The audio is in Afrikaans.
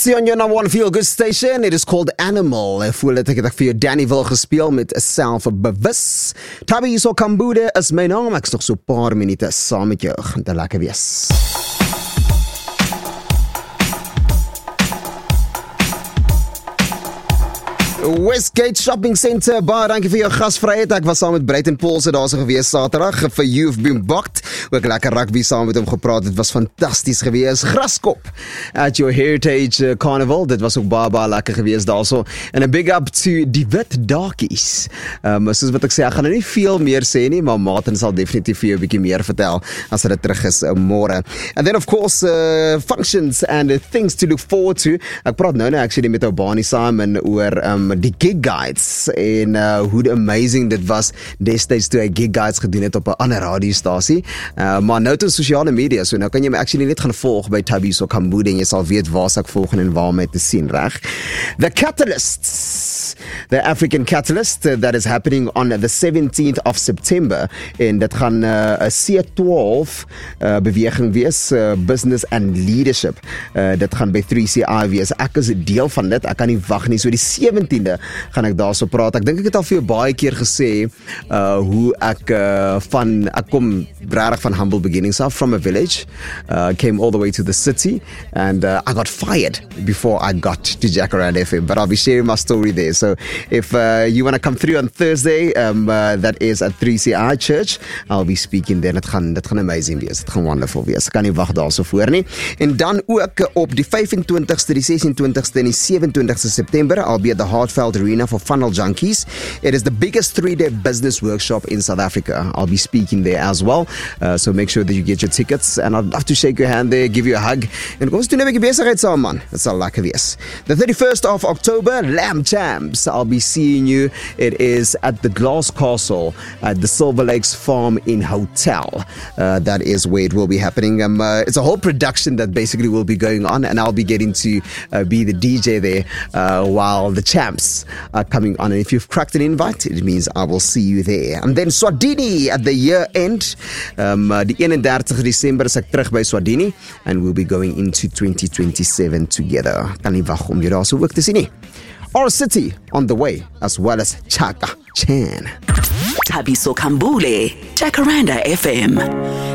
Nasie on your number one feel good station. It is called Animal. Voordat ek dit vir jou Danny wil gespeel met Selfbewus. Thabiso Kambude is my naam. Ek's nog so 'n paar minute saam met jou. Gaan dit lekker wees. Westgate Shopping Centre, baie dankie vir jou gasvryheid. Ek was saam met Bruiten Paulse daar so gewees Saterdag vir You've Been Booked. Ook lekker rugby saam met hom gepraat. Dit was fantasties gewees. Graskop at your Heritage Carnival. Dit was ook baie lekker gewees daarso. En 'n big up to die Wit Darkies. Soos wat ek sê, ek gaan nou nie veel meer sê nie, maar Martin sal definitief vir jou 'n bietjie meer vertel as dit terug is môre. And then of course functions and things to look forward to. Ek praat nou actually met Obani Simon oor die gig guides en hoe amazing dit was destyds toe hy gig guides gedoen het op 'n ander radiostasie. Maar nou tot sosiale media, so nou kan jy my actually net gaan volg by Thabiso Kambude en jy sal weet waar ek volg en waar my te sien, reg? The Catalysts, the African Catalyst that is happening on the 17th of September en dit gaan 'n C12 beweging wees, business and leadership. Dit gaan by 3CI wees. Ek is 'n deel van dit. Ek kan nie wag nie. So die 17de gaan ek daarso praat. Ek dink ek het al vir jou baie keer gesê hoe ek kom regtig van humble beginnings af, from a village, came all the way to the city, and I got fired before I got to Jacaranda FM, but I'll be sharing my story there. So if you want to come through on Thursday, that is at 3CI Church, I'll be speaking there. Dit gaan amazing wees. Dit gaan wonderful wees. Ek kan nie wag daarso voor nie. En dan ook op die 25ste, die 26ste en die 27ste September, I'll be at the Hartfeld Arena for Funnel Junkies. It is the biggest 3-day business workshop in South Africa. I'll be speaking there as well. So make sure that you get your tickets, and I'd love to shake your hand there, give you a hug, en kom ons doen 'n bietjie besigheid saam, man. Dit sal lekker wees. The 31st of October, Lamb Champs. I'll be seeing you. It is at the Glass Castle at the Silver Lakes Farm in Hotel. That is where it will be happening. It's a whole production that basically will be going on, and I'll be getting to be the DJ there while the champs are coming on. And if you've cracked an invite, it means I will see you there. And then Swadini at the year end. Die 31 December is ek terug by Swadini, and we'll be going into 2027 together. Kan nie wag om jou daar so ook te sien nie. Our City on the way, as well as Chaka Chan. Thabiso Kambude, Jacaranda FM.